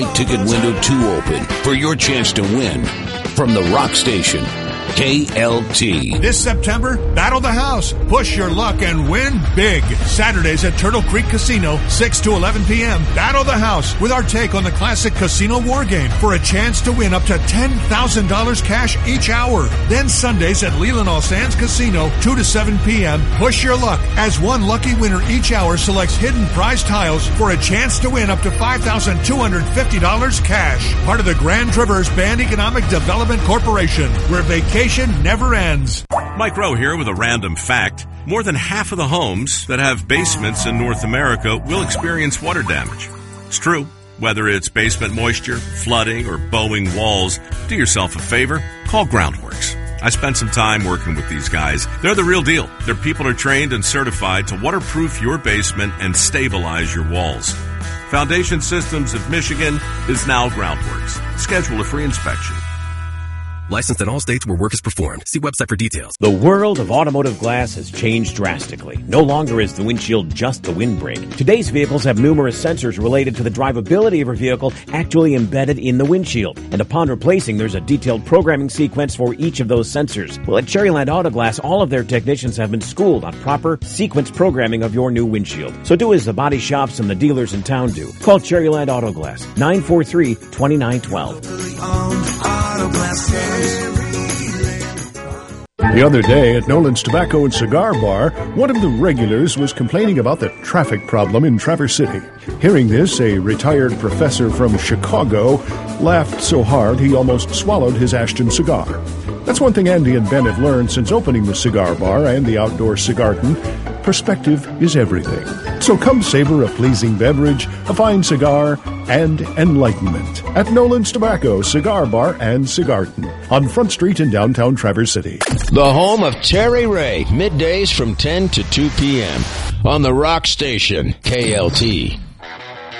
Ticket window 2 open for your chance to win. From the Rock Station, KLT. This September, battle the house, push your luck, and win big. Saturdays at Turtle Creek Casino, 6 to 11 p.m. Battle the house with our take on the classic casino war game for a chance to win up to $10,000 cash each hour. Then Sundays at Leland All Sands Casino, 2 to 7 p.m. Push your luck as one lucky winner each hour selects hidden prize tiles for a chance to win up to $5,250 cash. Part of the Grand Traverse Band Economic Development Corporation, where vacation never ends. Mike Rowe here with a random fact. More than half of the homes that have basements in North America will experience water damage. It's true. Whether it's basement moisture, flooding, or bowing walls, do yourself a favor. Call Groundworks. I spent some time working with these guys. They're the real deal. Their people are trained and certified to waterproof your basement and stabilize your walls. Foundation Systems of Michigan is now Groundworks. Schedule a free inspection. Licensed in all states where work is performed. See website for details. The world of automotive glass has changed drastically. No longer is the windshield just the windbreak. Today's vehicles have numerous sensors related to the drivability of your vehicle actually embedded in the windshield. And upon replacing, there's a detailed programming sequence for each of those sensors. Well, at Cherryland Auto Glass, all of their technicians have been schooled on proper sequence programming of your new windshield. So do as the body shops and the dealers in town do. Call Cherryland Auto Glass, 943-2912. The other day at Nolan's Tobacco and Cigar Bar, one of the regulars was complaining about the traffic problem in Traverse City. Hearing this, a retired professor from Chicago laughed so hard he almost swallowed his Ashton cigar. That's one thing Andy and Ben have learned since opening the cigar bar and the outdoor cigarton. Perspective is everything. So come savor a pleasing beverage, a fine cigar, and enlightenment at Nolan's Tobacco, Cigar Bar, and Cigarton on Front Street in downtown Traverse City. The home of Terry Ray, middays from 10 to 2 p.m. on the Rock Station, KLT.